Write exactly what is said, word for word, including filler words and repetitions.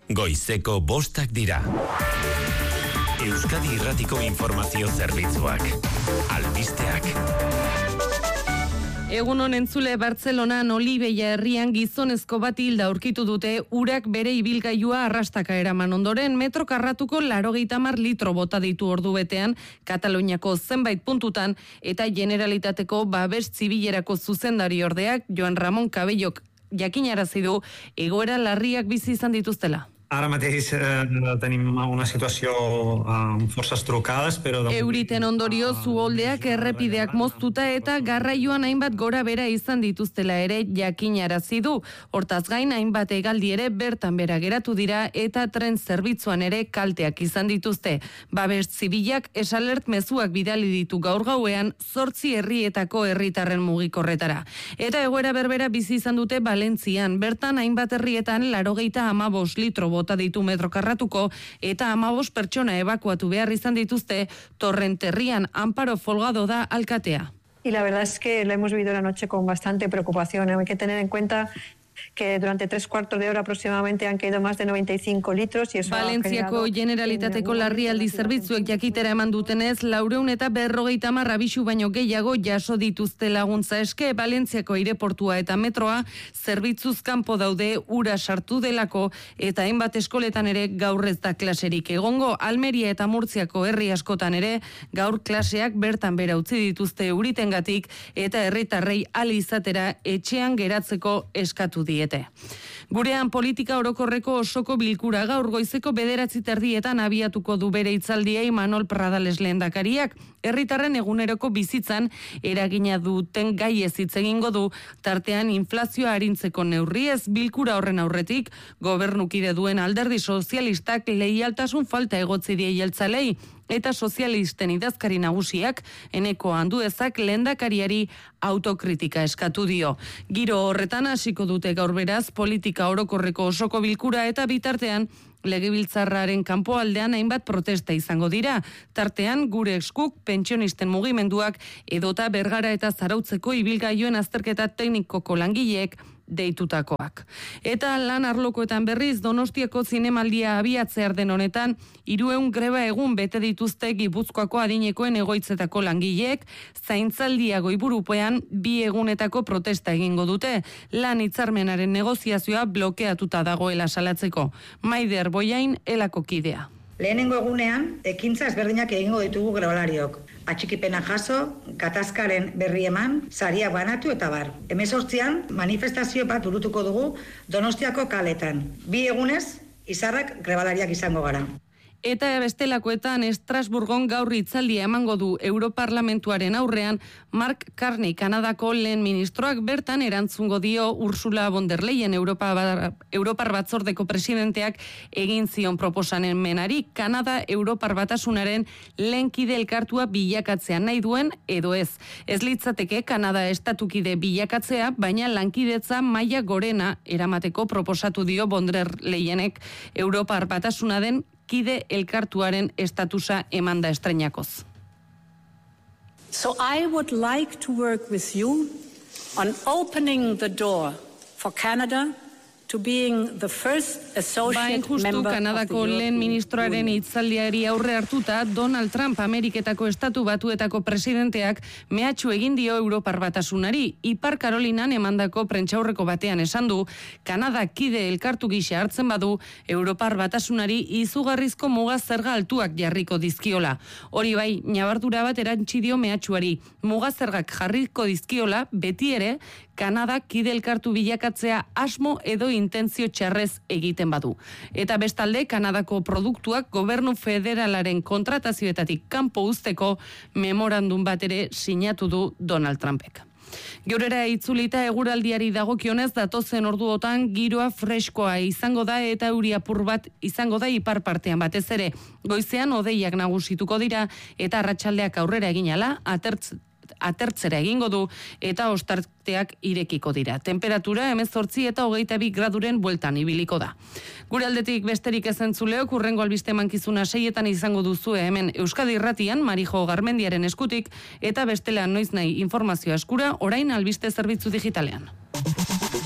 Goizeko bostak dira. Euskadi Irratiko Informazio Zerbitzuak. Albisteak. Egun honen zule Bartzelonan Olibeia herrian gizonezko bat hilda aurkitu dute urak bere ibilgailua arrastaka eraman ondoren metro karratuko laurogeita hamar litro bota ditu ordu betean Kataluniako zenbait puntutan eta Generalitateko babes zibilerako zuzendari ordeak Joan Ramon Cabellok jakinarazi du egoera larriak bizi izan dituztela. Ara mateix eh, tenim una situació amb eh, forces trucades, però... Euriten ondorio zuoldeak errepideak moztuta eta garraioan hainbat gora bera izan dituztela ere jakinarazi du. Hortaz gain hainbat hegaldi ere bertan bera geratu dira eta tren zerbitzuan ere kalteak izan dituzte. Babes zibilak esalert mezuak bidali ditu gaur gauean zortzi herrietako herritarren mugikorretara. Eta egoera berbera bizi izan dute Valentzian, bertan hainbat herrietan laurogeita hamabost litro bota ditu metro karratuko eta hamabost pertsona ebakuatu behar izan dituzte. Torrenterrian Amparo Folgado da alkatea. Y la verdad es que lo hemos vivido la noche con bastante preocupación. Hay que tener en cuenta que durante tres cuartos de hora aproximadamente han caído más de noventa y cinco litros y eso Valentziako Generalitateko larrialdi zerbitzuek jakitera eman dutenez laurehun eta berrogeita hamar abisu baino gehiago jaso dituzte laguntza eske. Valentziako aireportua eta metroa zerbitzuz kanpo daude ura sartu delako eta hainbat eskoletan ere gaur ez da klaserik egongo. Almeria eta Murtziako herri askotan ere gaur klaseak bertan bera utzi dituzte euritengatik eta herritarrei ahal izatera etxean geratzeko eskatu diete. Gurean politika orokorreko osoko bilkura gaur goizeko bederatzi terdietan abiatuko du bere hitzaldia Imanol Pradales lehendakariak. Herritarren eguneroko bizitzan eragina duten gaiez hitz egingo du, tartean inflazioa arintzeko neurriez. Bilkura horren aurretik gobernukide duen Alderdi Sozialistak leialtasun falta egotzi die jeltzalei eta sozialisten idazkari nagusiak Eneko Anduezak lehendakariari autokritika eskatu dio. Giro horretan hasiko dute gaur beraz politika orokorreko osoko bilkura eta bitartean Legebiltzarraren kanpoaldean hainbat protesta izango dira. Tartean gure eskuk pentsionisten mugimenduak edota Bergara eta Zarautzeko ibilgailuen azterketa teknikoko langileek deitutakoak. Eta lan arlokoetan berriz Donostiako zinemaldia abiatzear den honetan hirurehun greba egun bete dituzte Gipuzkoako adinekoen egoitzetako langileek. Zaintzaldia goiburupean bi egunetako protesta egingo dute. Lan hitzarmenaren negoziazioa blokeatuta dagoela salatzeko. Maider Boiain elako kidea. Lehenengo egunean, ekintza ezberdinak egingo ditugu grebalariok. Atxikipena jaso, gatazkaren berri eman, saria banatu eta bar. Hemezortzian, manifestazio bat burutuko dugu Donostiako kaletan. Bi egunez, izarrak grebalariak izango gara. Eta bestelakoetan Estrasburgon gaur hitzaldia emango du Europarlamentuaren aurrean Mark Carney, Kanadako lehen ministroak. Bertan erantzungo dio Ursula von der Leyen, Europa, Europar Batzordeko presidenteak egin zion proposanen menari. Kanada Europar Batasunaren lehenkide elkartua bilakatzea nahi duen edo ez. Ez litzateke Kanada estatukide bilakatzea, baina lankidetza maila gorena eramateko proposatu dio von der Leyenek Europar Batasuna den kide elkartuaren estatusa emanda estreinakoz. So I would like to work with you on opening the door for Canada to being the first associate justu, member Kanadako of the lehen ministroaren hitzaldiari aurre hartuta, Donald Trump Ameriketako estatu batuetako presidenteak mehatxu egin dio Europar Batasunari. Ipar Karolinan emandako prentsaurreko batean esan du, Kanada kide elkartu gisa hartzen badu, Europar Batasunari izugarrizko muga zerga altuak jarriko dizkiola. Hori bai, ñabardura bat erantzi dio mehatxuari. Muga zergak jarriko dizkiola, beti ere, Kanada kide elkartu bilakatzea asmo edo intentzio txarrez egiten badu. Eta bestalde, Kanadako produktuak gobernu federalaren kontratazioetatik kanpo uzteko memorandum bat ere sinatu du Donald Trumpek. Geurera itzulita eguraldiari dagokionez datozen orduotan giroa freskoa izango da eta euri apur bat izango da ipar partean batez ere. Goizean hodeiak nagusituko dira eta arratsaldeak aurrera egin ala atertz atertzera egingo du eta ostarteak irekiko dira. Temperatura hemezortzi eta hogeita bi graduren bueltan ibiliko da. Gure aldetik besterik ez entzuleok, hurrengo albiste mankizuna seietan izango duzue hemen Euskadi Irratian, Marijo Garmendiaren eskutik, eta bestela noiz nahi informazioa eskura, orain albiste zerbitzu digitalean.